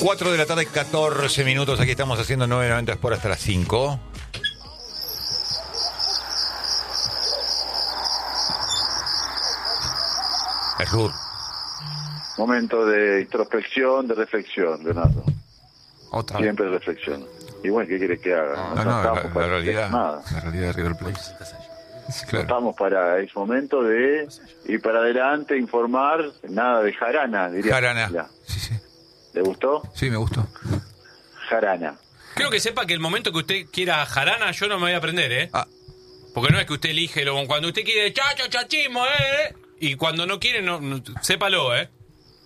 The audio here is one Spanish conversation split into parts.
4 de la tarde, 14 minutos. Aquí estamos haciendo 990 Sport hasta las 5. Errur. Momento de introspección, de reflexión, Leonardo. Otra Siempre reflexión. Y bueno, ¿qué quieres que haga? No, estamos para la hacer nada. realidad de River Plate. No Claro. estamos para, es momento de ir para adelante, informar, nada de jarana, diría. Jarana. Ya. Sí, sí. ¿Le gustó? Sí, me gustó. Jarana. Creo que sepa que el momento que usted quiera jarana, yo no me voy a aprender, ¿eh? Ah, Porque no es que usted elige, cuando usted quiere chachismo, y cuando no quiere, no sépalo, ¿eh?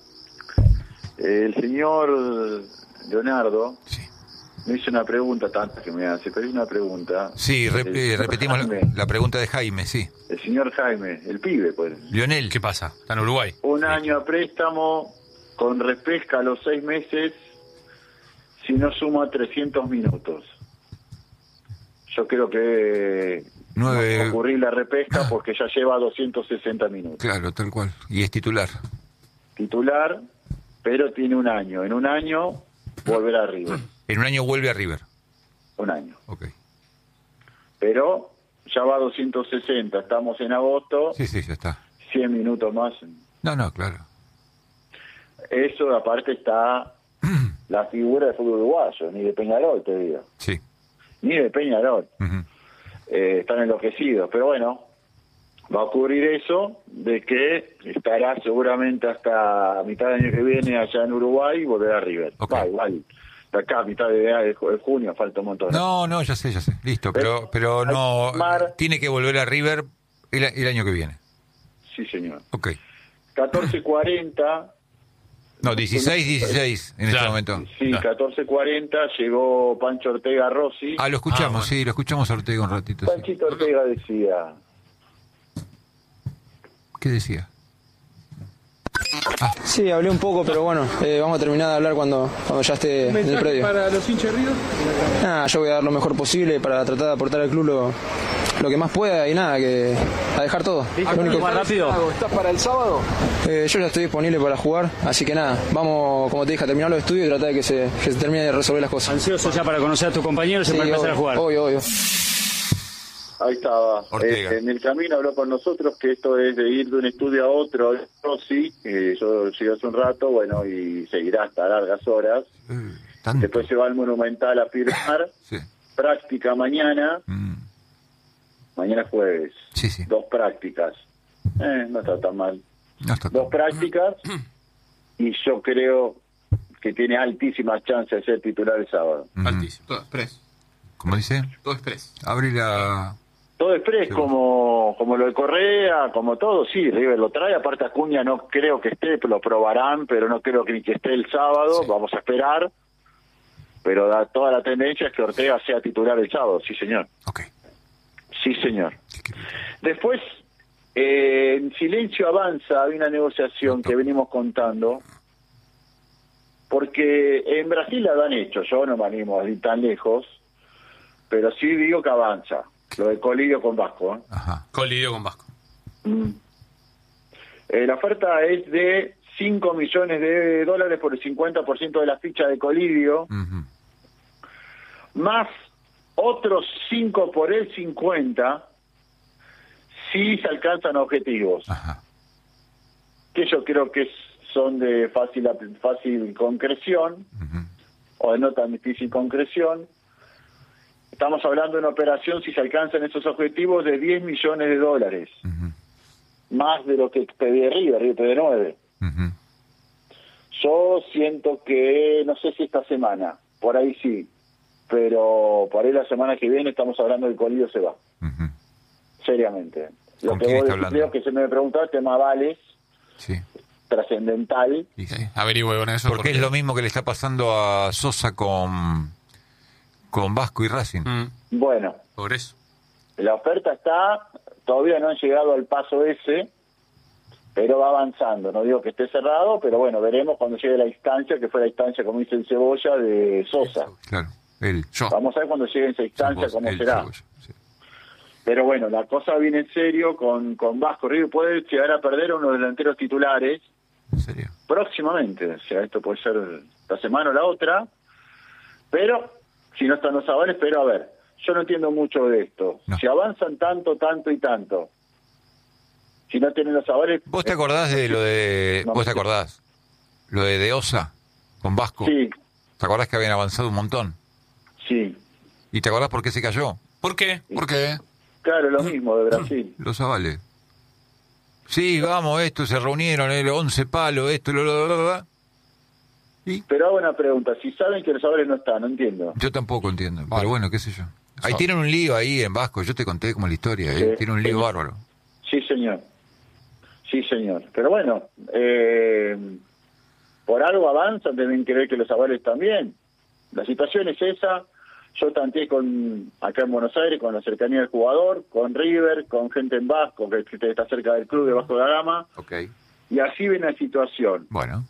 El señor Leonardo sí. me hizo una pregunta, tanta que me hace, pero es una pregunta. Sí, El señor repetimos Jaime, la pregunta de Jaime, sí. el señor Jaime, el pibe, pues. Lionel. ¿Qué pasa? ¿Está en Uruguay? Un año a préstamo, con repesca a los 6 meses, si no suma 300 minutos. Yo creo que no va a ocurrir la repesca porque ya lleva 260 minutos. Claro, tal cual. Y es titular. Titular, pero tiene un año. En un año volverá a River. En un año vuelve a River. Un año. Ok. Pero ya va a 260. Estamos en agosto. Sí, sí, ya está. 100 minutos más. No, claro. Eso, aparte, está la figura del fútbol uruguayo. Ni de Peñarol, te digo. Sí. Ni de Peñarol. Ujú. Están enloquecidos. Pero bueno, va a ocurrir eso de que estará seguramente hasta mitad del año que viene allá en Uruguay y volverá a River. Ok. Va, igual. De acá a mitad de junio falta un montón. No, ya sé. Listo, pero Hay no. que sumar- Tiene que volver a River el año que viene. Sí, señor. Ok. 14:40. No, 16 en este Claro. momento. Sí, Claro. 14:40 llegó Pancho Ortega Rossi. Ah, lo escuchamos, bueno. sí, lo escuchamos a Ortega un ratito. Sí. Panchito Ortega decía: ¿Qué decía? Sí, hablé un poco, pero bueno, vamos a terminar de hablar cuando ya esté en el predio. Para los hinchas de River. Nada, yo voy a dar lo mejor posible para tratar de aportar al club lo que más pueda y nada, que a dejar todo. Lo único que- rápido. ¿Estás para el sábado? yo ya estoy disponible para jugar, así que nada, vamos, como te dije, a terminar los estudios y tratar de que se termine de resolver las cosas. Ansioso ya para conocer a tus compañeros y Sí, para empezar a jugar. Obvio. ahí estaba. Ortega. En el camino habló con nosotros que esto es de ir de un estudio a otro. Rossi, yo llegué hace un rato, bueno, y seguirá hasta largas horas. Tanto. Después se va al Monumental a firmar. Sí. Práctica mañana. Mañana jueves. Sí. 2 prácticas. No está tan mal. No está 2 prácticas. Y yo creo que tiene altísimas chances de ser titular el sábado. Altísimo. Todo express. ¿Cómo dice? Todo express. Abre la... Todo express, Sí. como lo de Correa, como todo, sí, River lo trae. Aparte Acuña no creo que esté, lo probarán, pero no creo que ni que esté el sábado. Sí. Vamos a esperar. Pero toda la tendencia es que Ortega sea titular el sábado, sí señor. Ok. Sí señor. Después, en silencio avanza, hay una negociación que venimos contando, porque en Brasil la han hecho, yo no me animo a ir tan lejos, pero sí digo que avanza, lo de Colidio con Vasco. ¿eh? Ajá. Colidio con Vasco. La oferta es de $5 millones por el 50% de la ficha de Colidio, Ujú. más otros 5 por el 50 si se alcanzan objetivos, Ajá. que yo creo que son de fácil concreción Ujú. o de no tan difícil concreción. Estamos hablando de una operación, si se alcanzan esos objetivos, de $10 millones, Ujú. más de lo que pedí River pedí 9. Ujú. Yo siento que, no sé si esta semana, por ahí sí, pero por ahí la semana que viene estamos hablando del Colidio se va, Ujú. seriamente. Lo ¿Con que quién vos está hablando? creo que se me preguntaba, el tema Vales, Sí. trascendental. Y sí. Averigüe con eso. Porque es lo mismo que le está pasando a Sosa con Vasco y Racing. Bueno, Por eso. la oferta está, todavía no han llegado al paso ese, pero va avanzando. No digo que esté cerrado, pero bueno, veremos cuando llegue la instancia, que fue la instancia, como dice el Cebolla, de Sosa. Claro. Él. Yo. Vamos a ver cuando llegue esa instancia Vos, cómo él, será. Cebolla, sí. Pero bueno, la cosa viene en serio con Vasco. River puede llegar a perder a unos delanteros titulares, ¿En serio? próximamente, o sea, esto puede ser esta semana o la otra, pero si no están los avales, pero a ver, yo no entiendo mucho de esto. No. Si avanzan tanto y tanto, si no tienen los avales... ¿Vos te acordás de lo de... No, ¿Vos te acordás? Lo de Osa con Vasco. Sí, ¿Te acordás que habían avanzado un montón? sí, ¿Y te acordás por qué se cayó? ¿Por qué? ¿Por qué? claro, lo mismo de Brasil. Los avales. Sí, vamos, esto, se reunieron, 11 palos, esto, ¿Y? Pero hago una pregunta, si saben que los avales no están, no entiendo. Yo tampoco entiendo, pero bueno, qué sé yo. Ahí tienen un lío ahí en Vasco, yo te conté como la historia, Sí, tiene un lío sí. bárbaro. Sí, señor. Sí, señor. Pero bueno, por algo avanzan, deben creer que los avales también. La situación es esa. Yo tanteé acá en Buenos Aires, con la cercanía del jugador, con River, con gente en Vasco, que está cerca del club de Vasco da Gama, Ok. y así ven la situación. Bueno,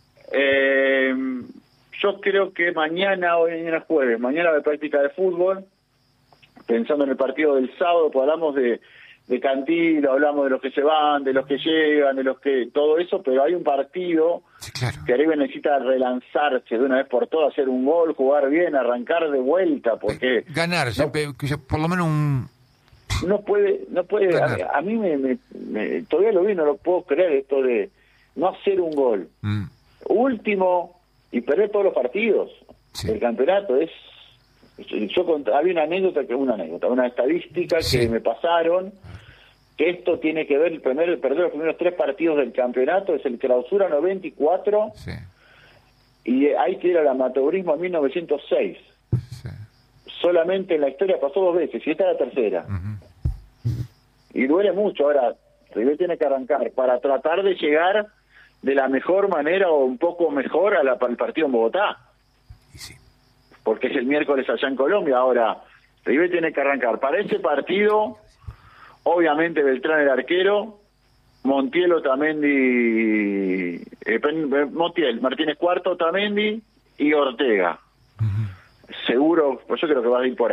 Yo creo que mañana jueves, mañana de práctica de fútbol, pensando en el partido del sábado, pues hablamos de Cantilo, hablamos de los que se van, de los que llegan, de los que... todo eso, pero hay un partido sí, claro. que River necesita relanzarse de una vez por todas, hacer un gol, jugar bien, arrancar de vuelta, porque Ganar, por lo menos un... no puede Ganar. a mí todavía lo vi, no lo puedo creer, esto de no hacer un gol. Último, y perder todos los partidos Sí. del campeonato. Había una estadística Sí. que me pasaron, que esto tiene que ver, perder los primeros 3 partidos del campeonato, es el Clausura 94, Sí, y hay que ir al amateurismo en 1906. sí. Solamente en la historia pasó 2 veces, y esta es la tercera. Y duele mucho. Ahora, River tiene que arrancar para tratar de llegar de la mejor manera o un poco mejor al partido en Bogotá, Y sí. porque es el miércoles allá en Colombia. Ahora, River tiene que arrancar para ese partido, obviamente Beltrán el arquero, Montiel, Otamendi, Montiel, Martínez Cuarto, Otamendi y Ortega. Seguro, pues yo creo que va a ir por ahí.